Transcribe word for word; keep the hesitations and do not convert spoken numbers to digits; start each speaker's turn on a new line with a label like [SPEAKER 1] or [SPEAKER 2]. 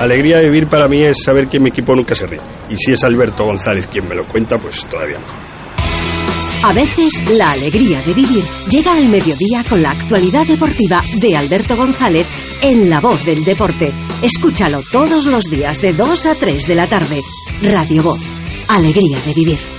[SPEAKER 1] alegría de vivir para mí es saber que mi equipo nunca se ríe. Y si es Alberto González quien me lo cuenta, pues todavía mejor.
[SPEAKER 2] A veces, la alegría de vivir llega al mediodía con la actualidad deportiva de Alberto González en La Voz del Deporte. Escúchalo todos los días de dos a tres de la tarde. Radio Voz. Alegría de vivir.